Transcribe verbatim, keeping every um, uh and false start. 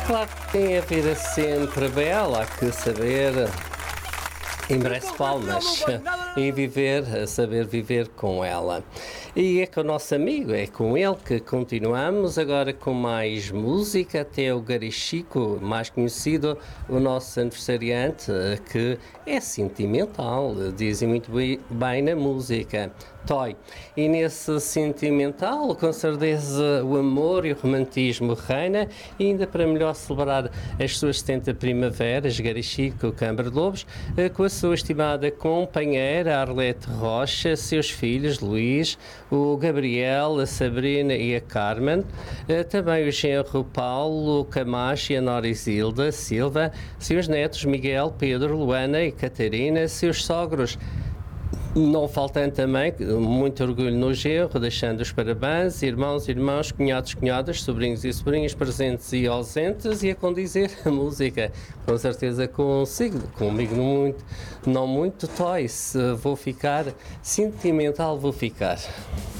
Claro que tem a vida sempre bela, há que saber embrecer palmas e viver, a saber viver com ela. E é com o nosso amigo, é com ele que continuamos agora com mais música, até o Gary Chico, mais conhecido, o nosso aniversariante, que é sentimental, dizem muito bem na música. Toy. E nesse sentimental, com certeza o amor e o romantismo reina, e ainda para melhor celebrar as suas setenta primaveras, Gary Chico, Câmara de Lobos, com a sua estimada companheira Arlete Rocha, seus filhos Luís, o Gabriel, a Sabrina e a Carmen, também o genro Paulo Camacho e a Nora Isilda Silva, seus netos Miguel, Pedro, Luana e Catarina, seus sogros. Não faltando também, muito orgulho no genro, deixando os parabéns, irmãos, irmãos, cunhados, cunhadas, sobrinhos e sobrinhas, presentes e ausentes, e a condizer a música, com certeza consigo, comigo não muito, não muito, Toy, se vou ficar sentimental, vou ficar.